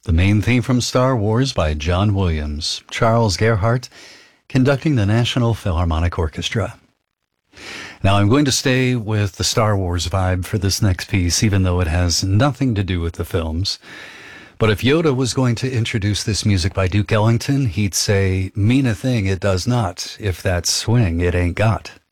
The main theme from Star Wars by John Williams, Charles Gerhardt, conducting the National Philharmonic Orchestra. Now, I'm going to stay with the Star Wars vibe for this next piece, even though it has nothing to do with the films. But if Yoda was going to introduce this music by Duke Ellington, he'd say, "Mean a thing it does not, if that swing it ain't got."